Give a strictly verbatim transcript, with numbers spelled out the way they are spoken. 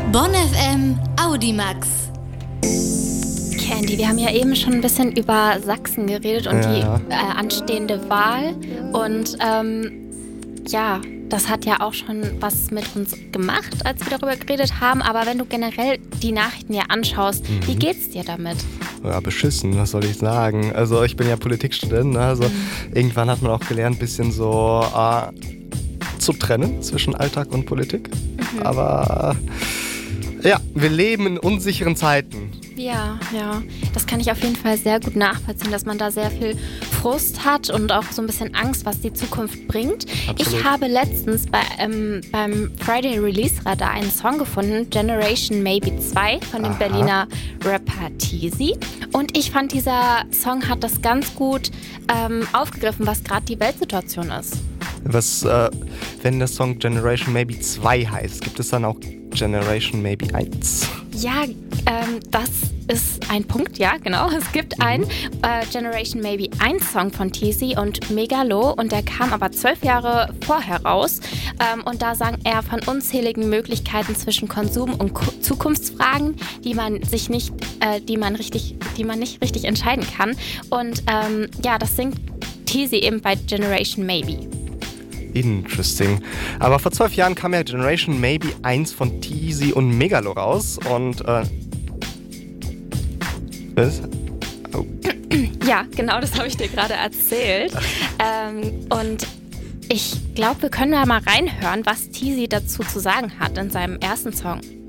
Bonn F M Audimax. Candy, wir haben ja eben schon ein bisschen über Sachsen geredet und Ja. die äh, anstehende Wahl. Und ähm, ja, das hat ja auch schon was mit uns gemacht, als wir darüber geredet haben. Aber wenn du generell die Nachrichten ja anschaust, Mhm. wie geht's dir damit? Ja, beschissen, was soll ich sagen? Also ich bin ja Politikstudent, ne? Also irgendwann hat man auch gelernt, ein bisschen so äh, zu trennen zwischen Alltag und Politik. Mhm. Aber äh, ja, wir leben in unsicheren Zeiten. Ja, ja, das kann ich auf jeden Fall sehr gut nachvollziehen, dass man da sehr viel Frust hat und auch so ein bisschen Angst, was die Zukunft bringt. Absolut. Ich habe letztens bei, ähm, beim Friday Release Radar einen Song gefunden, Generation Maybe zwei von dem Aha. Berliner Rapper Teasy. Und ich fand, dieser Song hat das ganz gut ähm, aufgegriffen, was gerade die Weltsituation ist. Was, äh, wenn der Song Generation Maybe zwei heißt, gibt es dann auch Generation Maybe eins? Ja, ähm, das ist ein Punkt, ja, genau. Es gibt einen äh, Generation Maybe eins Song von Teasy und Megalo und der kam aber zwölf Jahre vorher raus. Ähm, und da sang er von unzähligen Möglichkeiten zwischen Konsum und Ko- Zukunftsfragen, die man sich nicht, äh, die man richtig, die man nicht richtig entscheiden kann. Und ähm, ja, das singt Teasy eben bei Generation Maybe. Interesting. Aber vor zwölf Jahren kam ja Generation Maybe eins von Teasy und Megalo raus und äh, was? Oh. Ja, genau, das habe ich dir gerade erzählt. Ähm, und ich glaube, wir können da mal reinhören, was Teasy dazu zu sagen hat in seinem ersten Song.